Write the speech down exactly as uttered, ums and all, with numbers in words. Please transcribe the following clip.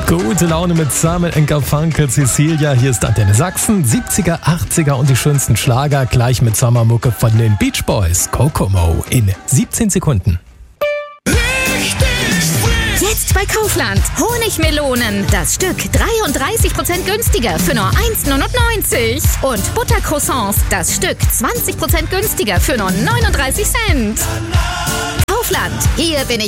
Gute Laune mit Simon and Garfunkel, Cecilia. Hier ist Antenne Sachsen. siebziger, achtziger und die schönsten Schlager. Gleich mit Sommermucke von den Beach Boys. Kokomo in siebzehn Sekunden. Jetzt bei Kaufland. Honigmelonen. Das Stück dreiunddreißig Prozent günstiger für nur eins neunundneunzig. Und Buttercroissants. Das Stück zwanzig Prozent günstiger für nur neununddreißig Cent. Kaufland. Hier bin ich